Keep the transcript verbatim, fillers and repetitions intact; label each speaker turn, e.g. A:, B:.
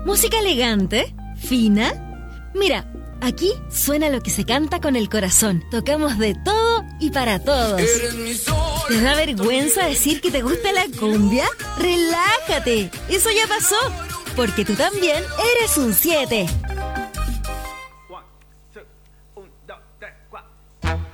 A: ¿Música elegante? ¿Fina? Mira, aquí suena lo que se canta con el corazón. Tocamos de todo y para todos. ¿Te da vergüenza decir que te gusta la cumbia? ¡Relájate! Eso ya pasó, porque tú también eres un siete.